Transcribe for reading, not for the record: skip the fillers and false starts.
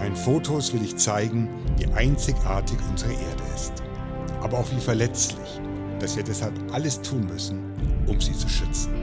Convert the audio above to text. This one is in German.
meinen Fotos will ich zeigen, wie einzigartig unsere Erde ist, aber auch wie verletzlich und dass wir deshalb alles tun müssen, um sie zu schützen.